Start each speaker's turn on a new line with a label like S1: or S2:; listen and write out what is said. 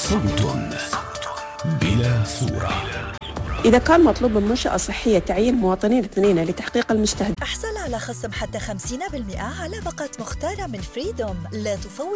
S1: صوت بلا صورة.
S2: إذا كان مطلوب من منشأة صحية تعيين مواطنين 2 لتحقيق المجتهد،
S3: احصل على خصم حتى 50% على باقات مختارة من فريدوم. لا تفوت